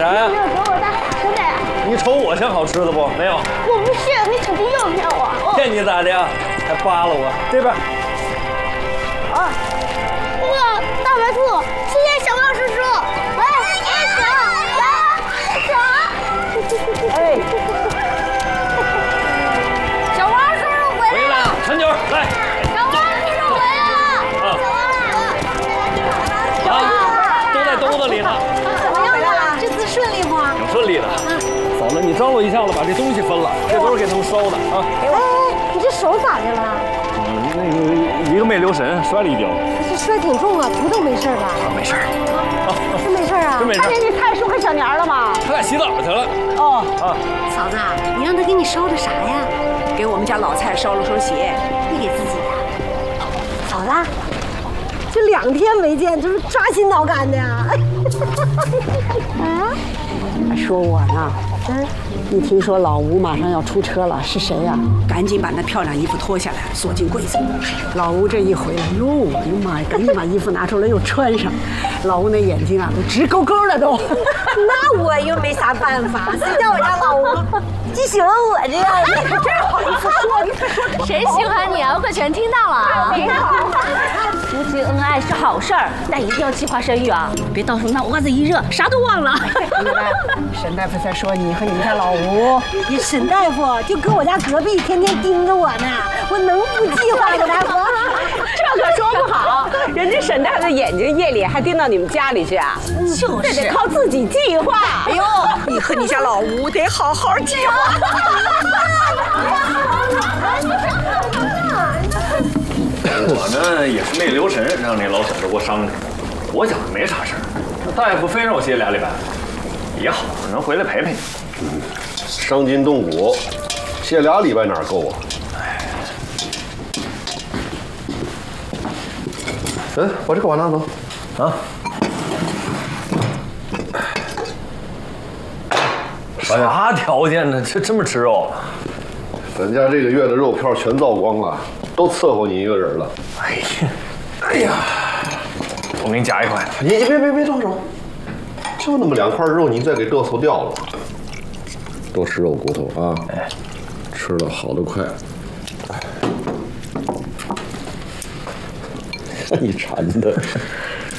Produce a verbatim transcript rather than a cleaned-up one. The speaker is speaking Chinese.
啥呀？ 没有给我的好吃的呀。 你瞅我像好吃的不？没有。 我不信，你肯定又骗我。 骗你咋的呀？还扒拉我？这边。 啊，那个大白兔，谢谢小胖叔叔。哎，小，小，哎，小胖叔叔回来了。 陈九，来。 小胖叔叔回来了。 啊，都在兜子里呢。 怎么样啊？这次顺利不？ 挺顺利的。嫂子，你招呼一下子，把这东西分了，这都是给他们烧的啊。 哎，你这手咋的了？ 嗯，那个一个没留神摔了一跤。 这摔挺重啊，不都没事吧？ 啊，没事儿。 真没事啊？ 真没事。 看见你太叔和小年了吗？ 他俩洗澡去了。 哦， 啊， 嫂子，你让他给你烧的啥呀？ 给我们家老蔡烧了双鞋。 你给自己的。嫂子，这两天没见，这是抓心挠肝的呀。啊？ 还说我呢。 嗯。 一听说老吴马上要出车了，是谁呀？赶紧把那漂亮衣服脱下来，锁进柜子。老吴这一回来，哟，哎呀妈呀，赶紧把衣服拿出来又穿上。老吴那眼睛啊，都直勾勾的都。 那我又没啥办法，谁叫我家老吴就喜欢我这样的？ 你真好意思说，你可说谁喜欢你啊？我可全听到了啊！ 没好。 夫妻恩爱是好事儿，但一定要计划生育啊！别到时候那袜子一热，啥都忘了。 沈大夫在说你和你们家老吴。 你沈大夫就搁我家隔壁，天天盯着我呢，我能不计划吗？大夫， 这可说不好，人家沈大夫的眼睛夜里还盯到你们家里去啊！ 就是， 这得靠自己计划。哎呦，你和你家老吴得好好计划。 我呢也是没留神，让那老小子给我伤着。我想没啥事儿，那大夫非让我歇俩礼拜，也好，能回来陪陪你。 嗯，伤筋动骨，歇俩礼拜哪够啊？嗯，把这个碗拿走。 啊。啥条件呢？这这么吃肉？ 咱家这个月的肉票全造光了，都伺候你一个人了。 哎呀，哎呀，我给你夹一块。 你你别别别动手，就那么两块肉，你再给嘚瑟掉了。多吃肉骨头啊！哎，吃的好的快。你馋的。